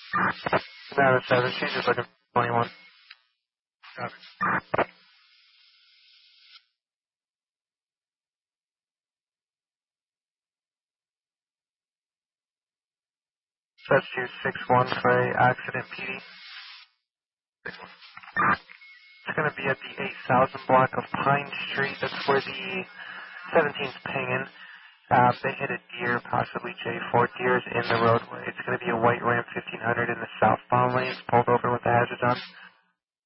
No, it's 7. She's just looking for 21. Copy. So that's 261 for a accident PD. It's going to be at the 8000 block of Pine Street. That's where the 17's pinging. They hit a deer, possibly J4. Deer's in the roadway. It's going to be a white Ram 1500 in the southbound lane. It's pulled over with the hazards on.